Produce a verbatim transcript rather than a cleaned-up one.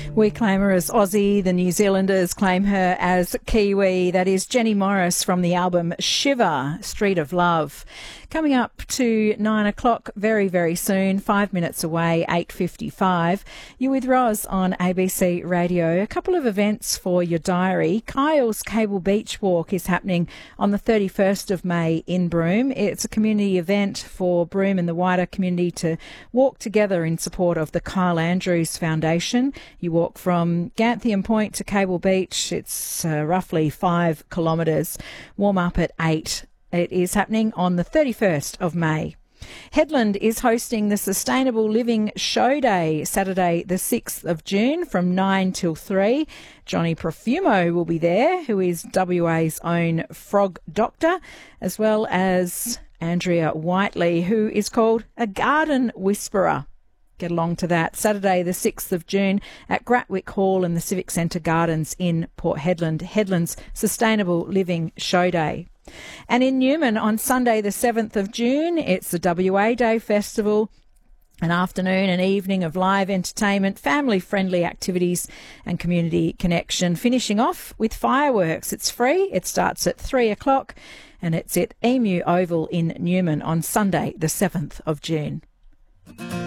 We claim her as Aussie. The New Zealanders claim her as Kiwi. That is Jenny Morris from the album Shiver, Street of Love. Coming up to nine o'clock very, very soon, five minutes away, eight fifty-five. You're with Roz on A B C Radio. A couple of events for your diary. Kyle's Cable Beach Walk is happening on the thirty-first of May in Broome. It's a community event for Broome and the wider community to walk together in support of the Kyle Andrews Foundation. You walk from Ganthian Point to Cable Beach. It's uh, roughly five kilometres. Warm up at eight. It is happening on the thirty-first of May. Headland is hosting the Sustainable Living Show Day, Saturday the sixth of June from nine till three. Johnny Profumo will be there, who is W A's own frog doctor, as well as Andrea Whiteley, who is called a garden whisperer. Get along to that. Saturday the sixth of June at Gratwick Hall in the Civic Centre Gardens in Port Hedland. Headland's Sustainable Living Show Day. And in Newman on Sunday the seventh of June, it's the W A Day Festival, an afternoon and evening of live entertainment, family-friendly activities and community connection, finishing off with fireworks. It's free. It starts at three o'clock and it's at Emu Oval in Newman on Sunday the seventh of June.